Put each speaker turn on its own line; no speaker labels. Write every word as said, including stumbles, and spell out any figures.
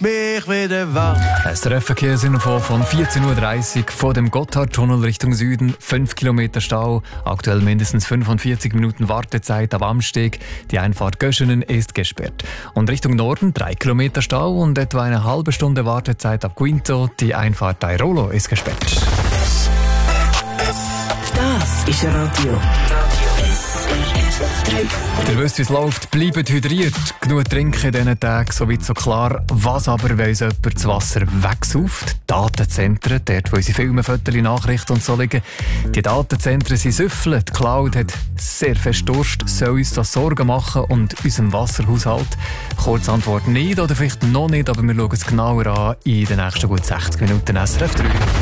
mich wieder wach.
S R F-Verkehrsinfo von vierzehn Uhr dreißig vor dem Gotthardtunnel Richtung Süden. fünf Kilometer Stau, aktuell mindestens fünfundvierzig Minuten Wartezeit am Amsteg. Die Einfahrt Göschenen ist gesperrt. Und Richtung Norden drei Kilometer Stau und etwa eine halbe Stunde Wartezeit ab Quinto. Die Einfahrt Tairolo ist gesperrt.
Das ist Radio.
Ihr wisst, wie es läuft. Bleibt hydriert. Genug trinken in diesen Tagen, soweit so klar. Was aber, wenn uns jemand das Wasser wegsauft? Datenzentren, dort wo unsere Filme, Fotos, Nachrichten und so liegen. Die Datenzentren sind süffeln. Die Cloud hat sehr fest Durst. Soll uns das Sorgen machen und unserem Wasserhaushalt? Kurze Antwort nicht oder vielleicht noch nicht, aber wir schauen es genauer an in den nächsten gut sechzig Minuten S R F drei.